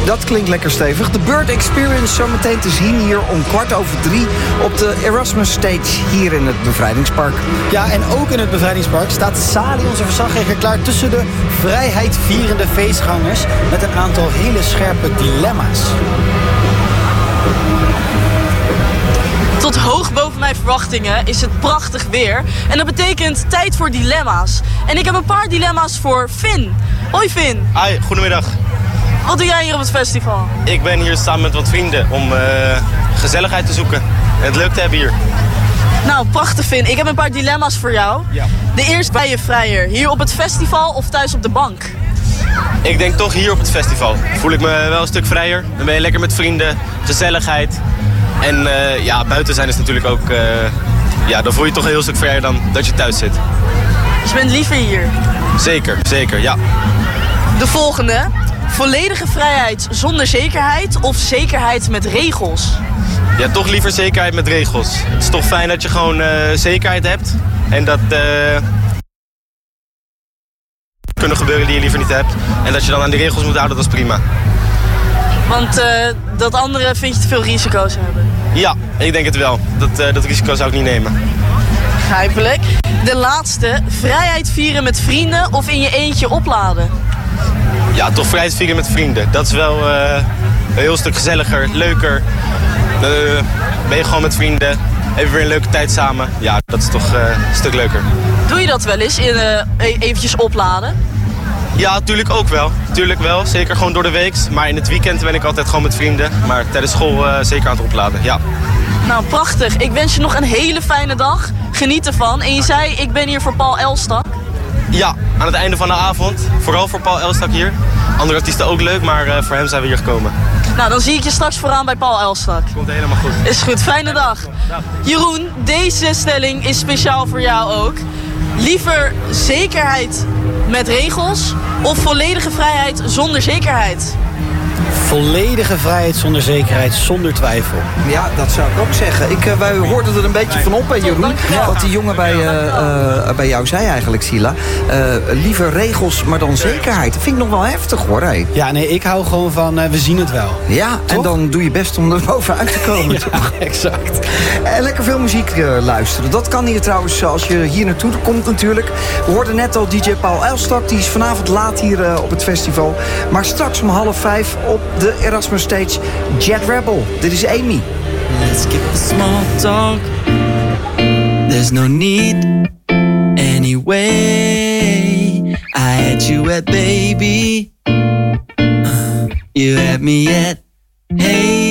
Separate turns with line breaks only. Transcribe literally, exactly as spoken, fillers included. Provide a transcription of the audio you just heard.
Dat klinkt lekker stevig. De Bird Experience zometeen te zien hier om kwart over drie op de Erasmus Stage hier in het Bevrijdingspark.
Ja, en ook in het Bevrijdingspark staat Sali, onze verslaggever, klaar tussen de vrijheidvierende feestgangers met een aantal hele scherpe dilemma's.
Tot hoog boven mijn verwachtingen is het prachtig weer. En dat betekent tijd voor dilemma's. En ik heb een paar dilemma's voor Finn. Hoi Finn.
Hi, goedemiddag.
Wat doe jij hier op het festival?
Ik ben hier samen met wat vrienden om uh, gezelligheid te zoeken. En het leuk te hebben hier.
Nou, prachtig Finn. Ik heb een paar dilemma's voor jou.
Ja.
De eerste, ben je vrijer? Hier op het festival of thuis op de bank?
Ik denk toch hier op het festival. Voel ik me wel een stuk vrijer. Dan ben je lekker met vrienden, gezelligheid. En uh, ja, buiten zijn is natuurlijk ook... Uh, ja, dan voel je toch een heel stuk vrijer dan dat je thuis zit.
Dus je bent liever hier?
Zeker, zeker, ja.
De volgende. Volledige vrijheid zonder zekerheid of zekerheid met regels?
Ja, toch liever zekerheid met regels. Het is toch fijn dat je gewoon uh, zekerheid hebt. En dat... Uh, kunnen gebeuren die je liever niet hebt. En dat je dan aan die regels moet houden, dat is prima.
Want uh, dat andere vind je te veel risico's hebben?
Ja, ik denk het wel. Dat, uh, dat risico zou ik niet nemen.
Begrijpelijk. De laatste. Vrijheid vieren met vrienden of in je eentje opladen?
Ja, toch vrijheid vieren met vrienden. Dat is wel uh, een heel stuk gezelliger, leuker. Uh, ben je gewoon met vrienden, even weer een leuke tijd samen. Ja, dat is toch uh, een stuk leuker.
Doe je dat wel eens, in, uh, eventjes opladen?
Ja, natuurlijk ook wel. Tuurlijk wel. Zeker gewoon door de week. Maar in het weekend ben ik altijd gewoon met vrienden. Maar tijdens school uh, zeker aan het opladen, ja.
Nou, prachtig. Ik wens je nog een hele fijne dag. Geniet ervan. En je zei, ik ben hier voor Paul Elstak.
Ja, aan het einde van de avond. Vooral voor Paul Elstak hier. Andere artiesten ook leuk, maar uh, voor hem zijn we hier gekomen.
Nou, dan zie ik je straks vooraan bij Paul Elstak.
Komt helemaal goed.
Is goed, fijne dag. Jeroen, deze stelling is speciaal voor jou ook. Liever zekerheid met regels of volledige vrijheid zonder zekerheid?
Volledige vrijheid zonder zekerheid, zonder twijfel.
Ja, dat zou ik ook zeggen. Ik, uh, wij hoorden er een beetje van op, hè, Jeroen. Ja, wat die jongen bij, uh, uh, bij jou zei eigenlijk, Sila. Uh, liever regels, maar dan zekerheid. Dat vind ik nog wel heftig, hoor. Hey.
Ja, nee, ik hou gewoon van, uh, we zien het wel.
Ja, toch? En dan doe je best om er bovenuit te komen.
Ja, exact.
En lekker veel muziek uh, luisteren. Dat kan hier trouwens, als je hier naartoe komt natuurlijk. We hoorden net al D J Paul Elstak. Die is vanavond laat hier uh, op het festival. Maar straks om half vijf op de Erasmus Stage, Jet Rebel. Dit is Amy.
Let's skip the small talk. There's no need anyway. I had you at baby. Uh, you had me at hey.